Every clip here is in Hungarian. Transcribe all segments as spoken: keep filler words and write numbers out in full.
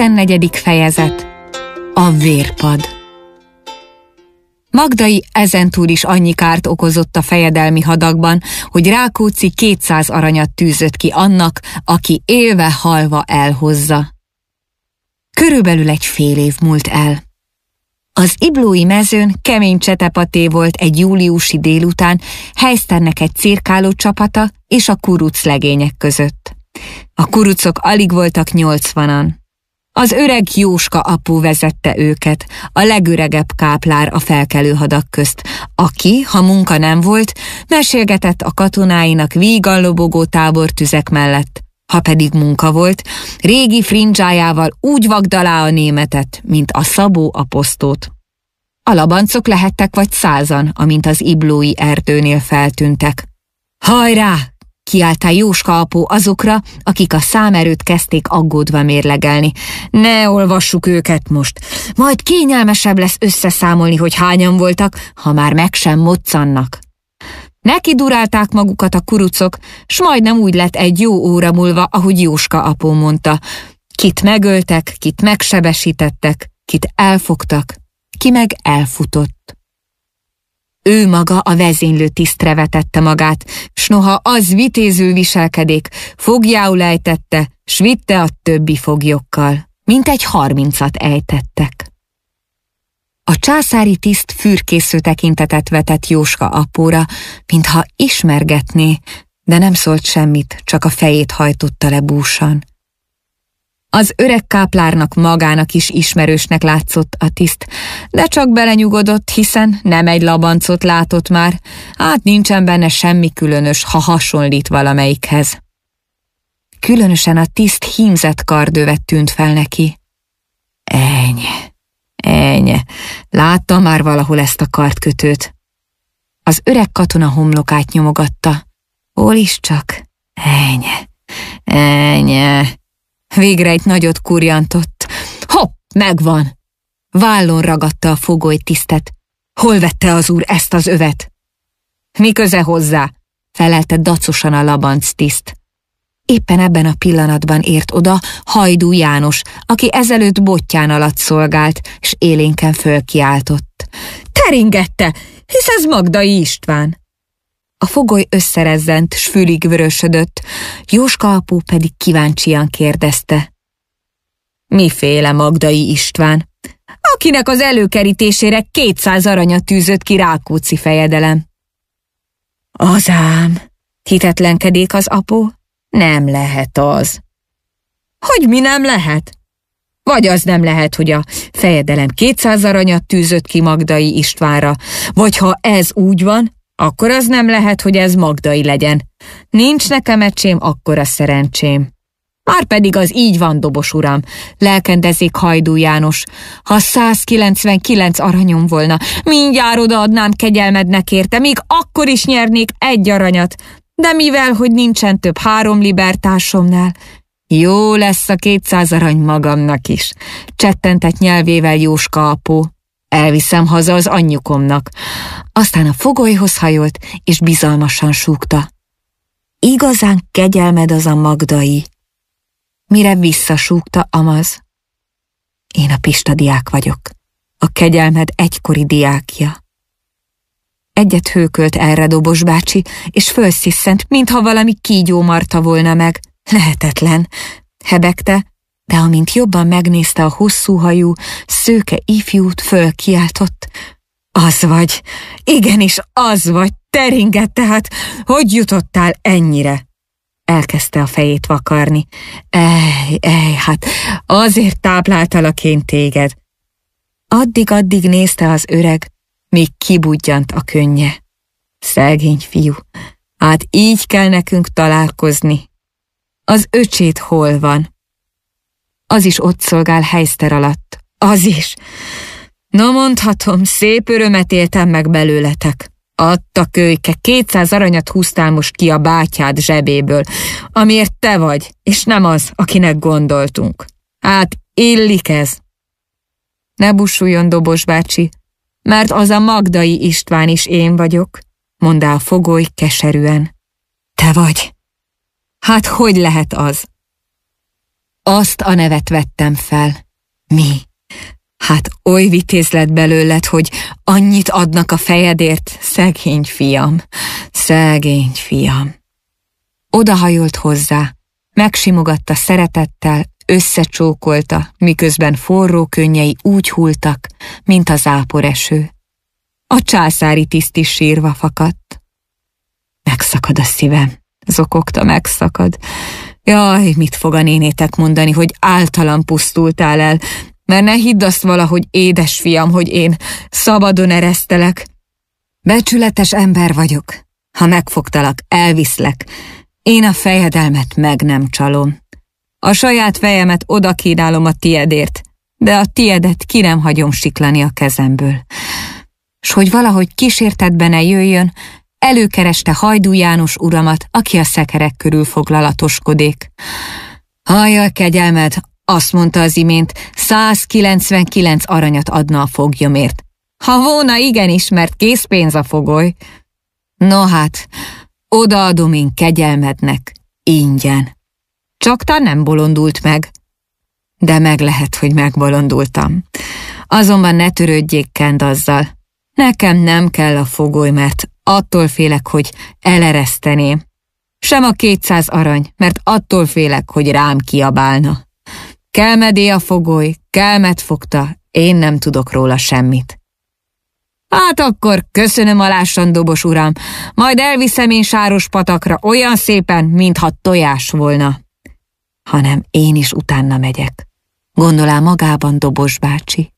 Tizennegyedik fejezet. A vérpad. Magdai ezentúl is annyi kárt okozott a fejedelmi hadakban, hogy Rákóczi kétszáz aranyat tűzött ki annak, aki élve-halva elhozza. Körülbelül egy fél év múlt el. Az iblói mezőn kemény csetepaté volt egy júliusi délután Heiszternek egy cirkáló csapata és a kuruc legények között. A kurucok alig voltak nyolcvanan. Az öreg Jóska apu vezette őket, a legöregebb káplár a felkelő hadak közt, aki, ha munka nem volt, mesélgetett a katonáinak vígan lobogó tábortüzek mellett. Ha pedig munka volt, régi frindzsájával úgy vagdalá a németet, mint a Szabó apostolt. A labancok lehettek vagy százan, amint az iblói erdőnél feltűntek. Hajrá! Kiáltál Jóska apu azokra, akik a számerőt kezdték aggódva mérlegelni. Ne olvassuk őket most, majd kényelmesebb lesz összeszámolni, hogy hányan voltak, ha már meg sem moccannak. Neki durálták magukat a kurucok, s majdnem úgy lett egy jó óra múlva, ahogy Jóska apu mondta. Kit megöltek, kit megsebesítettek, kit elfogtak, ki meg elfutott. Ő maga a vezénylő tisztre vetette magát, s noha az vitézül viselkedék, fogjául ejtette, s vitte a többi foglyokkal, mint egy harmincat ejtettek. A császári tiszt fürkésző tekintetet vetett Jóska apóra, mintha ismergetné, de nem szólt semmit, csak a fejét hajtotta le búsan. Az öreg káplárnak magának is ismerősnek látszott a tiszt, de csak belenyugodott, hiszen nem egy labancot látott már, hát nincsen benne semmi különös, ha hasonlít valamelyikhez. Különösen a tiszt hímzett kardövet tűnt fel neki. Ennyi, ennyi, látta már valahol ezt a kardkötőt. Az öreg katona homlokát nyomogatta. Hol is csak? Ennyi, ennyi. Végre egy nagyot kurjantott. Hopp, megvan! Vállon ragadta a fogoly tisztet. Hol vette az úr ezt az övet? Mi köze hozzá? Felelte dacosan a labanc tiszt. Éppen ebben a pillanatban ért oda Hajdú János, aki ezelőtt bottyán alatt szolgált, s élénken fölkiáltott. Teringette, hisz ez Magdai István! A fogoly összerezzent, s fülig vörösödött, Jóska apu pedig kíváncsian kérdezte. Miféle Magdai István? Akinek az előkerítésére kétszáz aranyat tűzött ki Rákóczi fejedelem. Azám, hitetlenkedék az apu, nem lehet az. Hogy mi nem lehet? Vagy az nem lehet, hogy a fejedelem kétszáz aranyat tűzött ki Magdai Istvánra, vagy ha ez úgy van, akkor az nem lehet, hogy ez Magdai legyen. Nincs nekem ecsém, akkora szerencsém. Márpedig az így van, dobos uram, lelkendezik Hajdú János. Ha százkilencvenkilenc aranyom volna, mindjárt odaadnám kegyelmednek érte, még akkor is nyernék egy aranyat, de mivel, hogy nincsen több három libertársomnál, jó lesz a kétszáz arany magamnak is, csettentett nyelvével Jóska apu. Elviszem haza az anyjukomnak. Aztán a fogolyhoz hajolt, és bizalmasan súgta. Igazán kegyelmed az a Magdai. Mire visszasúgta Amaz. Én a Pista diák vagyok, a kegyelmed egykori diákja. Egyet hőkölt erre Dobos bácsi, és fölsziszent, mintha valami kígyó marta volna meg. Lehetetlen, hebegte, de amint jobban megnézte a hosszú hajú, szőke ifjút, fölkiáltott. Az vagy, igenis az vagy, teringett, tehát hogy jutottál ennyire? Elkezdte a fejét vakarni. Ej, ej, hát azért tápláltalak én téged. Addig-addig nézte az öreg, míg kibudjant a könnye. Szegény fiú, hát így kell nekünk találkozni. Az öcsét hol van? Az is ott szolgál Heiszter alatt. Az is. Na mondhatom, szép örömet éltem meg belőletek. Adta kölyke, kétszáz aranyat húztál most ki a bátyád zsebéből, amiért te vagy, és nem az, akinek gondoltunk. Hát illik ez. Ne bussuljon, Dobos bácsi, mert az a Magdai István is én vagyok, mondta a fogoly keserűen. Te vagy? Hát hogy lehet az? Azt a nevet vettem fel. Mi? Hát oly vitéz lett belőled, hogy annyit adnak a fejedért, szegény fiam, szegény fiam. Odahajolt hozzá, megsimogatta szeretettel, összecsókolta, miközben forró könnyei úgy hultak, mint a záporeső. A császári tiszt is sírva fakadt. Megszakad a szívem, zokogta, megszakad. Jaj, mit fog a nénétek mondani, hogy általam pusztultál el, mert ne hidd azt valahogy, édesfiam, hogy én szabadon eresztelek. Becsületes ember vagyok. Ha megfogtalak, elviszlek. Én a fejedelmet meg nem csalom. A saját fejemet oda kínálom a tiedért, de a tiedet ki nem hagyom siklani a kezemből. S hogy valahogy kísértetbe ne jöjjön, előkereste Hajdú János uramat, aki a szekerek körül foglalatoskodik. Hajjaj, kegyelmed, azt mondta az imént, százkilencvenkilenc aranyat adna a foglyomért. Ha volna, igenis, mert készpénz a fogoly. No hát, odaadom én kegyelmednek, ingyen. Csak tán nem bolondult meg. De meg lehet, hogy megbolondultam. Azonban ne törődjék, Kend, azzal. Nekem nem kell a fogoly, mert attól félek, hogy elereszteném. Sem a kétszáz arany, mert attól félek, hogy rám kiabálna. Kelmedé a fogoly, kelmet fogta, én nem tudok róla semmit. Hát akkor köszönöm alásan, dobos uram, majd elviszem én Sárospatakra olyan szépen, mintha tojás volna. Hanem én is utána megyek, gondolá magában Dobos bácsi.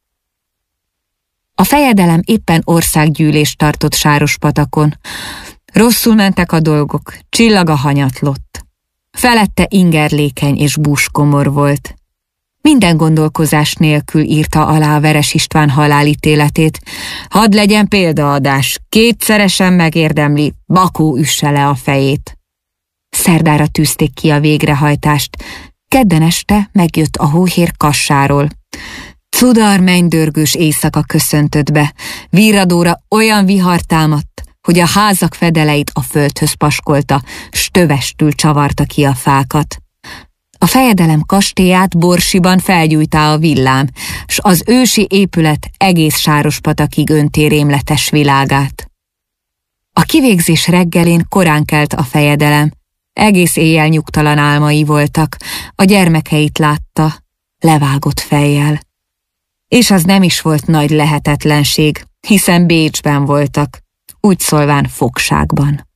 A fejedelem éppen országgyűlést tartott Sárospatakon. Rosszul mentek a dolgok, csillaga hanyatlott. Felette ingerlékeny és búskomor volt. Minden gondolkozás nélkül írta alá a Veres István halálítéletét. Hadd legyen példaadás, kétszeresen megérdemli, Bakó üsse le a fejét. Szerdára tűzték ki a végrehajtást. Kedden este megjött a hóhér Kassáról. Cudar mennydörgős éjszaka köszöntött be, Virradóra olyan vihar támadt, hogy a házak fedeleit a földhöz paskolta, s tövestül csavarta ki a fákat. A fejedelem kastélyát Borsiban felgyújtá a villám, s az ősi épület egész Sárospatakig önti rémletes világát. A kivégzés reggelén korán kelt a fejedelem, egész éjjel nyugtalan álmai voltak, a gyermekeit látta, levágott fejjel. És az nem is volt nagy lehetetlenség, hiszen Bécsben voltak, úgy szólván fogságban.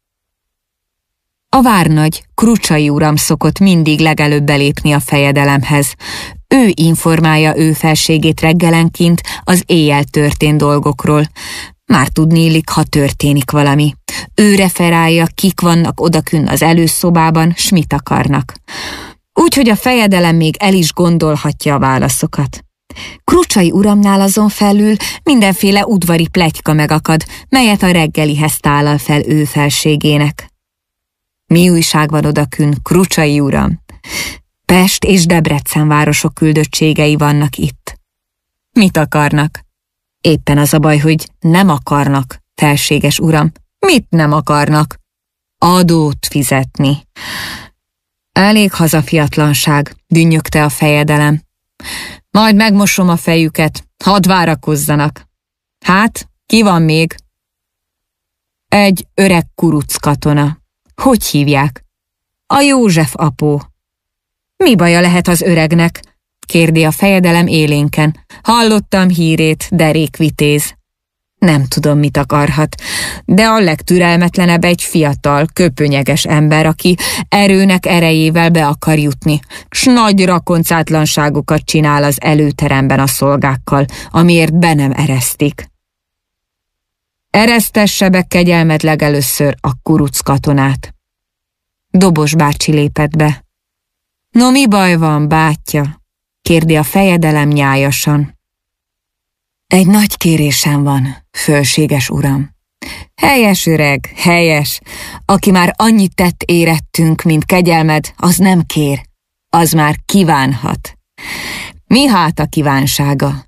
A várnagy, Krucsai uram szokott mindig legelőbb belépni a fejedelemhez. Ő informálja ő felségét reggelenként az éjjel történt dolgokról. Már tudnélik, ha történik valami. Ő referálja, kik vannak odakünn az előszobában, s mit akarnak. Úgyhogy a fejedelem még el is gondolhatja a válaszokat. Krucsai uramnál azon felül mindenféle udvari pletyka megakad, melyet a reggelihez tálal fel ő felségének. Mi újság van odakünn, Krucsai uram? Pest és Debrecen városok küldöttségei vannak itt. Mit akarnak? Éppen az a baj, hogy nem akarnak, felséges uram. Mit nem akarnak? Adót fizetni. Elég hazafiatlanság, dünnyögte a fejedelem. Majd megmosom a fejüket, hadd várakozzanak. Hát, ki van még? Egy öreg kuruc katona. Hogy hívják? A József apó. Mi baja lehet az öregnek? Kérdi a fejedelem élénken. Hallottam hírét, derék vitéz. Nem tudom, mit akarhat, de a legtürelmetlenebb egy fiatal, köpönyeges ember, aki erőnek erejével be akar jutni, s nagy rakoncátlanságokat csinál az előteremben a szolgákkal, amiért be nem eresztik. Eresztesse be kegyelmedleg először a kuruc katonát. Dobos bácsi lépett be. No, mi baj van, bátyja? Kérdi a fejedelem nyájasan. Egy nagy kérésem van, fölséges uram. Helyes, öreg, helyes. Aki már annyit tett érettünk, mint kegyelmed, az nem kér. Az már kívánhat. Mi hát a kívánsága?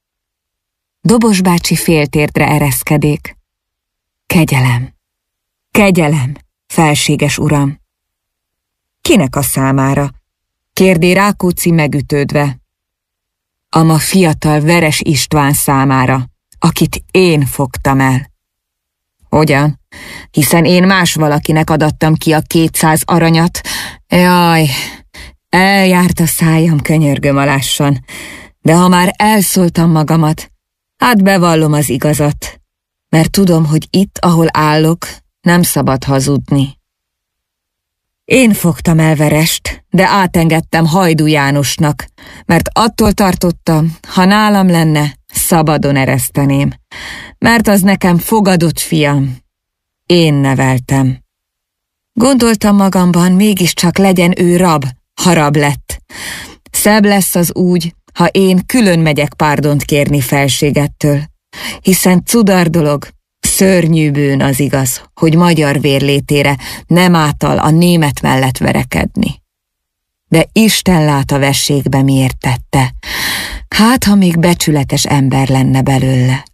Dobos bácsi féltérdre ereszkedék. Kegyelem, kegyelem, felséges uram. Kinek a számára? kérdé Rákóczi megütődve. Ama fiatal Veres István számára, akit én fogtam el. Hogyan? Hiszen én más valakinek adattam ki a kétszáz aranyat. Jaj, eljárt a szájam, könyörgöm alássan. De ha már elszóltam magamat, hát bevallom az igazat, mert tudom, hogy itt, ahol állok, nem szabad hazudni. Én fogtam el Verest, de átengedtem Hajdú Jánosnak, mert attól tartottam, ha nálam lenne, szabadon ereszteném, mert az nekem fogadott fiam. Én neveltem. Gondoltam magamban, mégiscsak legyen ő rab, ha rab lett. Szebb lesz az úgy, ha én külön megyek párdont kérni felségettől, hiszen cudar dolog, szörnyű bűn az igaz, hogy magyar vérlétére nem által a német mellett verekedni. De Isten lát a vességbe, miért tette. Hát, ha még becsületes ember lenne belőle.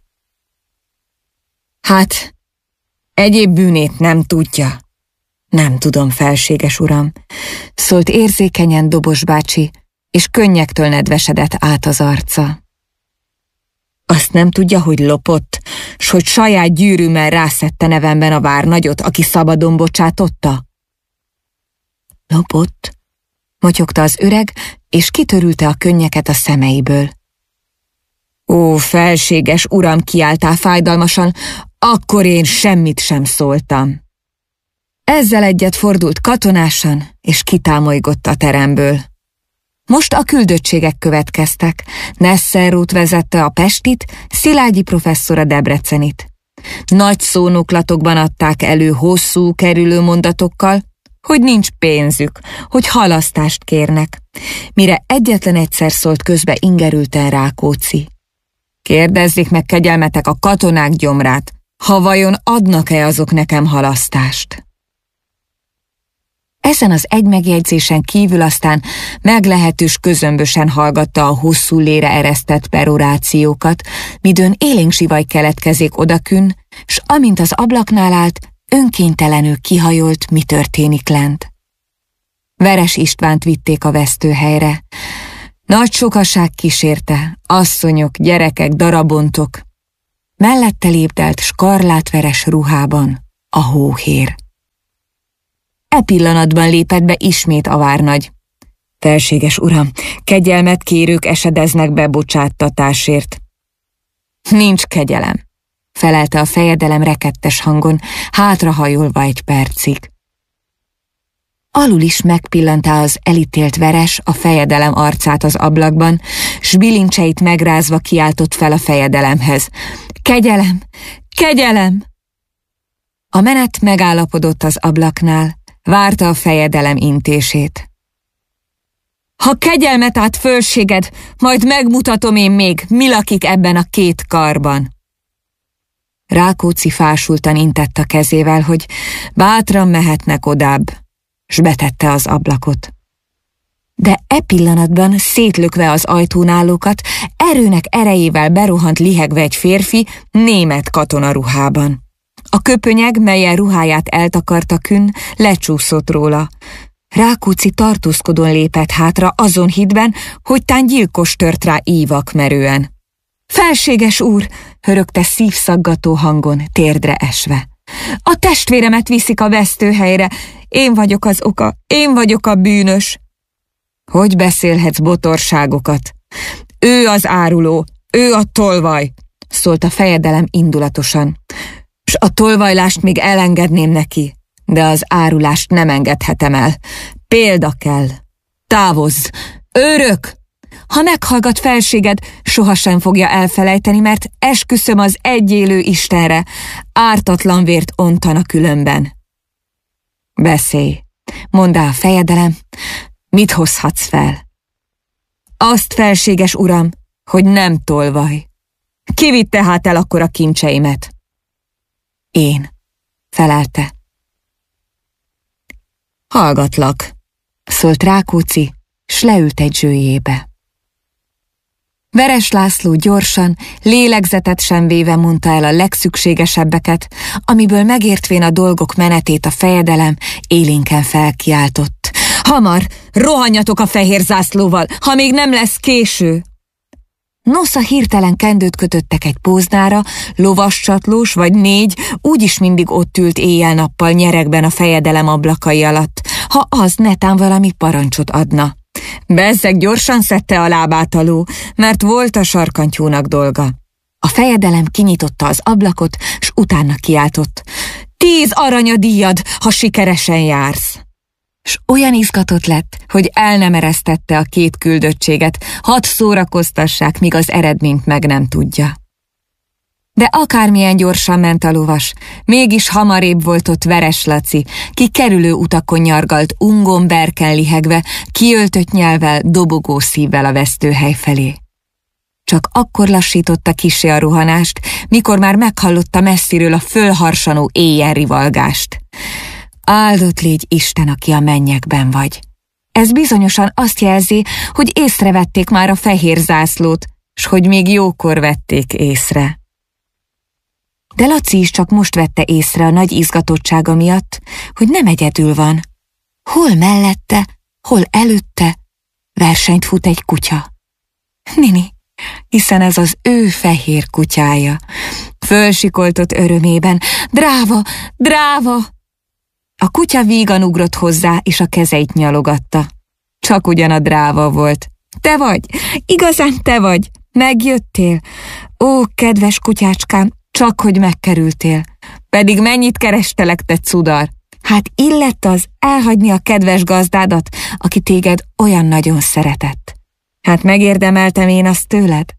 Hát, egyéb bűnét nem tudja. Nem tudom, felséges uram, szólt érzékenyen Dobos bácsi, és könnyektől nedvesedett át az arca. Azt nem tudja, hogy lopott, s hogy saját gyűrűmmel rászedte nevemben a várnagyot, aki szabadon bocsátotta? Lopott? Motyogta az öreg, és kitörülte a könnyeket a szemeiből. Ó, felséges uram, kiáltál fájdalmasan, akkor én semmit sem szóltam. Ezzel egyet fordult katonásan, és kitámolygott a teremből. Most a küldöttségek következtek. Nesselrút vezette a Pestit, Szilágyi professzor a Debrecenit. Nagy szónoklatokban adták elő hosszú, kerülő mondatokkal, hogy nincs pénzük, hogy halasztást kérnek, mire egyetlen egyszer szólt közbe ingerülten Rákóczi. Kérdezzék meg, kegyelmetek, a katonák gyomrát, ha vajon adnak-e azok nekem halasztást? Ezen az egy megjegyzésen kívül aztán meglehetős közömbösen hallgatta a hosszú lére eresztett perorációkat, midőn élénk zsivaj keletkezik odakün, s amint az ablaknál állt, önkéntelenül kihajolt, mi történik lent. Veres Istvánt vitték a vesztőhelyre. Nagy sokaság kísérte, asszonyok, gyerekek, darabontok. Mellette lépdelt skarlátveres ruhában a hóhér. E pillanatban lépett be ismét a várnagy. Felséges uram, kegyelmet kérők esedeznek be bocsáttatásért. Nincs kegyelem, felelte a fejedelem rekettes hangon, hátrahajolva egy percig. Alul is megpillantá az elítélt Veres a fejedelem arcát az ablakban, s bilincseit megrázva kiáltott fel a fejedelemhez. Kegyelem! Kegyelem! A menet megállapodott az ablaknál, várta a fejedelem intését. Ha kegyelmet át fölséged, majd megmutatom én még, mi lakik ebben a két karban. Rákóczi fásultan intett a kezével, hogy bátran mehetnek odább, s betette az ablakot. De e pillanatban szétlökve az ajtón állókat, erőnek erejével berohant lihegve egy férfi német katonaruhában. A köpönyeg, melyen ruháját eltakarta kün, lecsúszott róla. Rákóczi tartózkodón lépett hátra azon hitben, hogy tán gyilkos tört rá ívakmerően. Felséges úr, hörögte szívszaggató hangon, térdre esve. A testvéremet viszik a vesztőhelyre, én vagyok az oka, én vagyok a bűnös. Hogy beszélhetsz botorságokat? Ő az áruló, ő a tolvaj, szólt a fejedelem indulatosan. S a tolvajlást még elengedném neki, de az árulást nem engedhetem el. Példa kell. Távozz! Őrök! Ha meghallgat felséged, sohasem fogja elfelejteni, mert esküszöm az egyélő Istenre, ártatlan vért ontana különben. Beszélj, mondd a fejedelem, mit hozhatsz fel? Azt, felséges uram, hogy nem tolvaj. Ki vitte hát el akkor a kincseimet? Én, felelte. Hallgatlak, szólt Rákóczi, s leült egy zsőjébe. Veres László gyorsan, lélegzetet sem véve mondta el a legszükségesebbeket, amiből megértvén a dolgok menetét a fejedelem élénken felkiáltott. Hamar, rohanjatok a fehér zászlóval, ha még nem lesz késő! Nosza hirtelen kendőt kötöttek egy póznára, lovascsatlós vagy négy, úgyis mindig ott ült éjjel-nappal nyeregben a fejedelem ablakai alatt, ha az netán valami parancsot adna. Bezzeg gyorsan szedte a lábát a ló, mert volt a sarkantyúnak dolga. A fejedelem kinyitotta az ablakot, s utána kiáltott: tíz aranyadíjad, ha sikeresen jársz! S olyan izgatott lett, hogy el nem eresztette a két küldöttséget, hadd szórakoztassák, míg az eredményt meg nem tudja. De akármilyen gyorsan ment a lovas, mégis hamarébb volt ott Veres Laci, ki kerülő utakon nyargalt, ungon berken lihegve, kiöltött nyelvvel, dobogó szívvel a vesztőhely felé. Csak akkor lassította kissé a rohanást, mikor már meghallotta messziről a fölharsanó éjjelrivalgást. Áldott légy Isten, aki a mennyekben vagy. Ez bizonyosan azt jelzi, hogy észrevették már a fehér zászlót, s hogy még jókor vették észre. De Laci is csak most vette észre a nagy izgatottsága miatt, hogy nem egyedül van. Hol mellette, hol előtte versenyt fut egy kutya. Nini, hiszen ez az ő fehér kutyája. Fölsikoltott örömében: dráva, dráva! A kutya vígan ugrott hozzá, és a kezeit nyalogatta. Csak ugyan a dráva volt. Te vagy, igazán te vagy, megjöttél. Ó, kedves kutyácskám, csak hogy megkerültél. Pedig mennyit kerestelek, te cudar. Hát illett az elhagyni a kedves gazdádat, aki téged olyan nagyon szeretett. Hát megérdemeltem én azt tőled?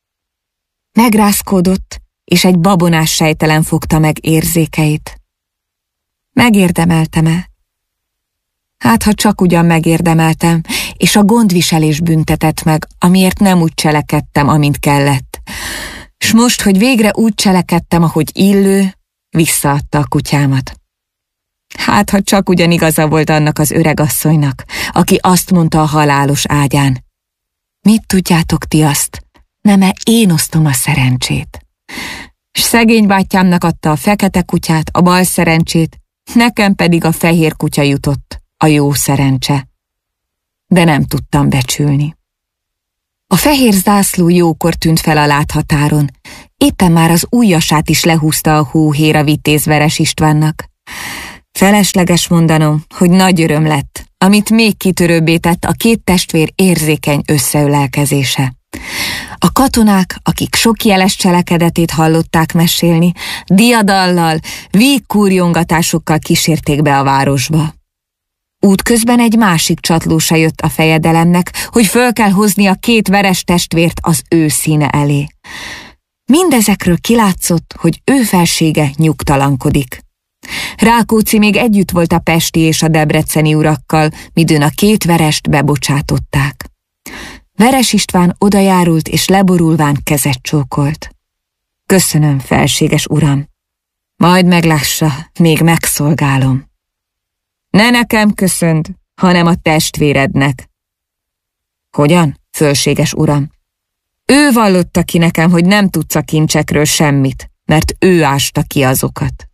Megrázkódott, és egy babonás sejtelen fogta meg érzékeit. Megérdemeltem-e? Hát, ha csak ugyan megérdemeltem, és a gondviselés büntetett meg, amiért nem úgy cselekedtem, amint kellett. S most, hogy végre úgy cselekedtem, ahogy illő, visszaadta a kutyámat. Hát, ha csak ugyan igaza volt annak az öregasszonynak, aki azt mondta a halálos ágyán: mit tudjátok ti azt, nem-e én osztom a szerencsét? S szegény bátyámnak adta a fekete kutyát, a bal szerencsét, nekem pedig a fehér kutya jutott, a jó szerencse. De nem tudtam becsülni. A fehér zászló jókor tűnt fel a láthatáron, éppen már az ujjasát is lehúzta a hóhér a vitéz Veres Istvánnak. Felesleges mondanom, hogy nagy öröm lett, amit még kitörőbbé tett a két testvér érzékeny összeölelkezése. A katonák, akik sok jeles cselekedetét hallották mesélni, diadallal, vígkúrjongatásokkal kísérték be a városba. Útközben egy másik csatlósa jött a fejedelemnek, hogy föl kell hozni a két veres testvért az ő színe elé. Mindezekről kilátszott, hogy ő felsége nyugtalankodik. Rákóczi még együtt volt a pesti és a debreceni urakkal, midőn a két verest bebocsátották. Veres István odajárult és leborulván kezet csókolt. Köszönöm, felséges uram. Majd meglássa, még megszolgálom. Ne nekem köszönd, hanem a testvérednek. Hogyan, fölséges uram? Ő vallotta ki nekem, hogy nem tudsz a kincsekről semmit, mert ő ásta ki azokat.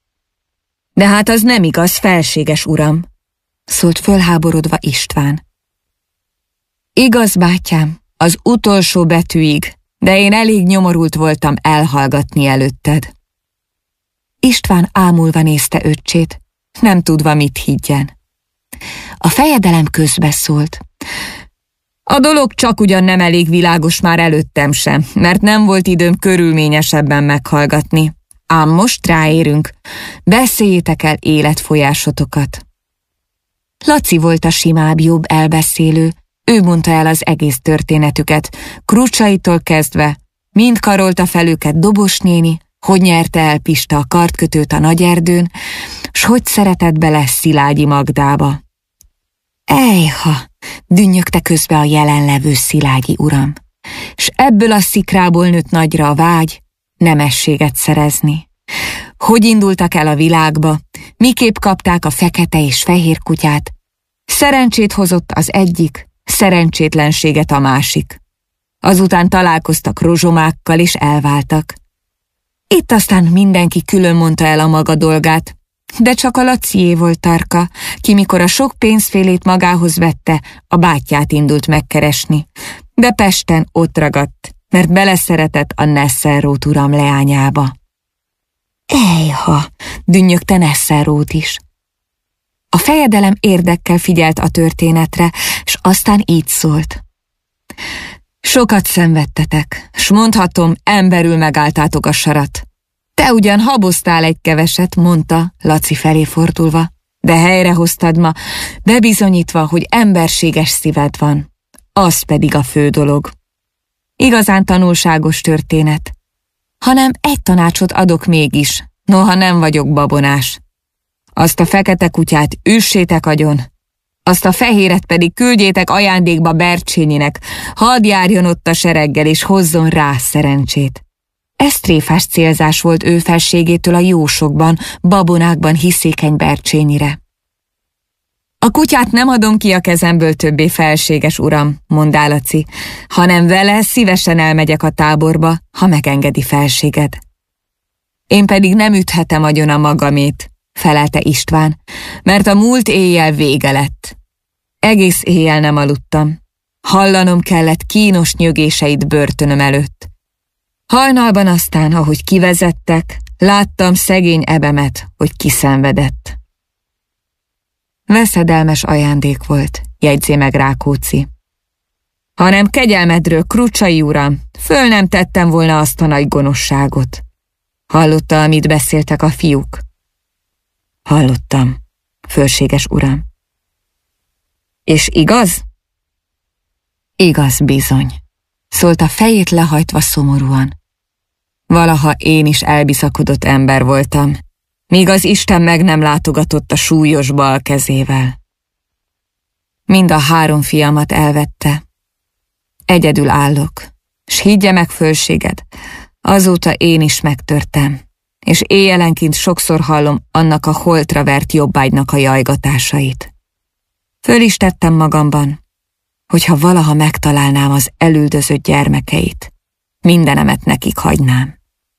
De hát az nem igaz, felséges uram, szólt fölháborodva István. Igaz, bátyám, az utolsó betűig, de én elég nyomorult voltam elhallgatni előtted. István ámulva nézte öccsét, nem tudva, mit higgyen. A fejedelem közbeszólt. A dolog csak ugyan nem elég világos már előttem sem, mert nem volt időm körülményesebben meghallgatni. Ám most ráérünk, beszéljétek el életfolyásotokat. Laci volt a simább, jobb elbeszélő, ő mondta el az egész történetüket, Krucsaitól kezdve, mind karolta fel őket Dobos néni, hogy nyerte el Pista a kardkötőt a Nagyerdőn, s hogy szeretett bele Szilágyi Magdába. Ejha, dünnyögte közbe a jelenlevő Szilágyi uram, s ebből a szikrából nőtt nagyra a vágy nemességet szerezni. Hogy indultak el a világba, miképp kapták a fekete és fehér kutyát, szerencsét hozott az egyik, szerencsétlenséget a másik. Azután találkoztak rozsomákkal és elváltak. Itt aztán mindenki külön mondta el a maga dolgát, De csak a Lacié volt tarka, ki mikor a sok pénzfélét magához vette, a bátyját indult megkeresni. De Pesten ott ragadt, mert beleszeretett a Nesselrooth uram leányába. Ejha, dünnyögte Nesselrooth is. A fejedelem érdekkel figyelt a történetre, s aztán így szólt. Sokat szenvedtetek, s mondhatom, emberül megálltátok a sarat. Te ugyan haboztál egy keveset, mondta, Laci felé fordulva, de helyrehoztad ma, bebizonyítva, hogy emberséges szíved van. Az pedig a fő dolog. Igazán tanulságos történet. Hanem egy tanácsot adok mégis, noha nem vagyok babonás. Azt a fekete kutyát üssétek agyon, azt a fehéret pedig küldjétek ajándékba Bercsényinek, hadd járjon ott a sereggel és hozzon rá szerencsét. Ez tréfás célzás volt ő felségétől a jósokban, babonákban hiszékeny Bercsényire. A kutyát nem adom ki a kezemből többé, felséges uram, mondá Laci, hanem vele szívesen elmegyek a táborba, ha megengedi felséged. Én pedig nem üthetem agyon a magamét, felelte István, mert a múlt éjjel vége lett. Egész éjjel nem aludtam. Hallanom kellett kínos nyögéseit börtönöm előtt. Hajnalban aztán, ahogy kivezettek, láttam szegény ebemet, hogy kiszenvedett. Veszedelmes ajándék volt, jegyzé meg Rákóczi. Hanem kegyelmedről, Krucsai uram, föl nem tettem volna azt a nagy gonoszságot. Hallotta, amit beszéltek a fiúk? Hallottam, fölséges uram. És igaz? Igaz bizony, szólt a fejét lehajtva szomorúan. Valaha én is elbiszakodott ember voltam, míg az Isten meg nem látogatott a súlyos bal kezével. Mind a három fiamat elvette. Egyedül állok, s higgye meg, fölséged, azóta én is megtörtem, és éjjelenként sokszor hallom annak a holtra vert jobbágynak a jajgatásait. Föl is tettem magamban, hogyha valaha megtalálnám az elüldözött gyermekeit, mindenemet nekik hagynám.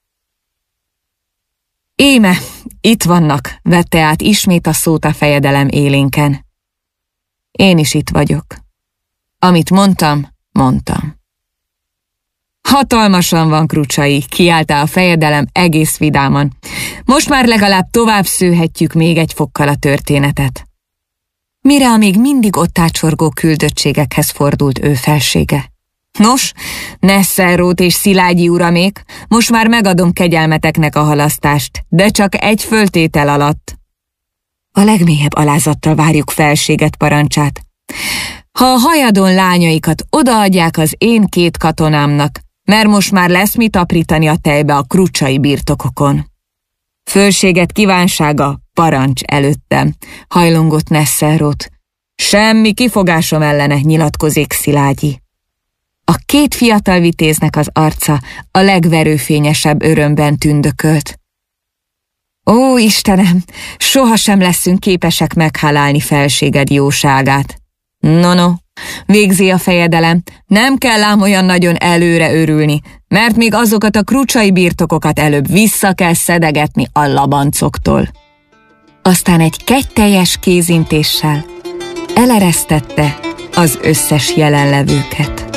Éme, itt vannak, vette át ismét a szót a fejedelem élénken. Én is itt vagyok. Amit mondtam, mondtam. Hatalmasan van, Krucsai, kiáltá a fejedelem egész vidáman. Most már legalább tovább szőhetjük még egy fokkal a történetet. Mire a még mindig ott átsorgó küldöttségekhez fordult ő felsége. Nos, Nesselrooth és Szilágyi uramék, most már megadom kegyelmeteknek a halasztást, de csak egy föltétel alatt. A legmélyebb alázattal várjuk felséget parancsát. Ha a hajadon lányaikat odaadják az én két katonámnak, mert most már lesz mit aprítani a tejbe a krucsai birtokokon. Fölséget kívánsága, parancs előttem, hajlongott Nesselrooth. Semmi kifogásom ellene, nyilatkozik Szilágyi. A két fiatal vitéznek az arca a legverőfényesebb örömben tündökölt. Ó, Istenem, sohasem leszünk képesek meghálálni felséged jóságát. No, no, végzi a fejedelem, nem kell ám olyan nagyon előre örülni, mert még azokat a krucsai birtokokat előbb vissza kell szedegetni a labancoktól. Aztán egy kegyteljes kézintéssel eleresztette az összes jelenlevőket.